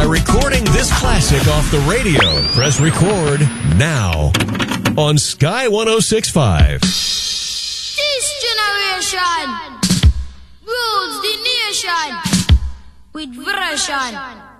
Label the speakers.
Speaker 1: recording this classic off the radio. Press record now on Sky 106.5.
Speaker 2: This generation rules the nation with version.